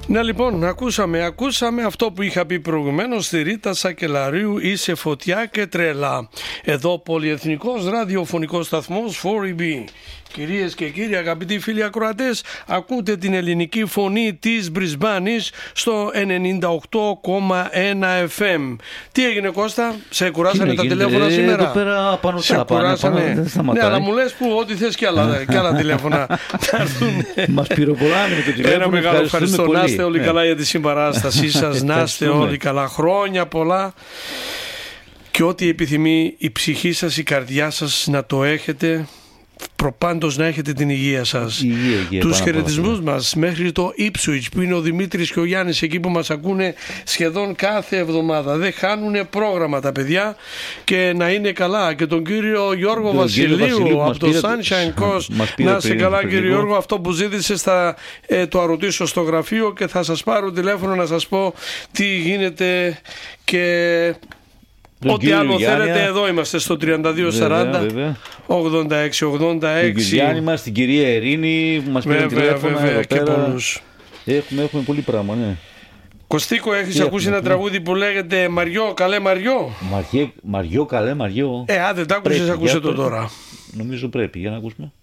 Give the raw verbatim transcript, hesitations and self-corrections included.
Ναι, λοιπόν, ακούσαμε, ακούσαμε αυτό που είχα πει προηγουμένως στη Ρίτα Σακελαρίου, είσαι φωτιά και τρέλα. Εδώ πολυεθνικός ραδιοφωνικός σταθμός φορ ι μπι. Κυρίες και κύριοι, αγαπητοί φίλοι ακροατές, ακούτε την ελληνική φωνή της Μπρισμπάνης στο ενενήντα οκτώ κόμμα ένα εφ εμ. Τι έγινε, Κώστα, σε κουράσανε τα τηλέφωνα ε, σήμερα? Εδώ πέρα πάνω σε κουράσανε? Ναι, αλλά μου λες που ό,τι θες κι άλλα, κι άλλα τηλέφωνα θα έρθουν. Μας πυροβολάνε με το τηλέφωνο. Ένα μεγάλο ευχαριστώ. Να είστε όλοι ναι. καλά για τη συμπαράστασή σας. Να είστε όλοι καλά. Χρόνια πολλά. Και ό,τι επιθυμεί η ψυχή σας, η καρδιά σας να το έχετε. Προπάντως να έχετε την υγεία σας. Υγεία, υγεία, τους χαιρετισμούς μας μέχρι το Ipswich που είναι ο Δημήτρης και ο Γιάννης, εκεί που μας ακούνε σχεδόν κάθε εβδομάδα. Δεν χάνουν πρόγραμμα τα παιδιά, και να είναι καλά. Και τον κύριο Γιώργο Βασιλείου, Βασιλείου από το πήρε... Sunshine Coast. Να είσαι καλά, κύριε Γιώργο. Αυτό που ζήτησες θα ε, το αρωτήσω στο γραφείο και θα σας πάρω τηλέφωνο να σας πω τι γίνεται. Και ό,τι άλλο Γιάννη, θέλετε, εδώ είμαστε στο τριάντα δύο σαράντα ογδόντα έξι ογδόντα έξι. Τον κύριο Γιάννη μας, την κυρία Ειρήνη που μας πήρε τηλέφωνο. Βέβαια, και πολλούς. Έχουμε, έχουμε πολύ πράγμα, ναι. Κωστίκο, έχεις έχουμε, ακούσει έχουμε. ένα τραγούδι που λέγεται Μαριό, καλέ Μαριό? Μαριέ, Μαριό, καλέ Μαριό. Ε, αν δεν τ' άκουσες, ακούσε το τώρα. Νομίζω πρέπει, για να ακούσουμε.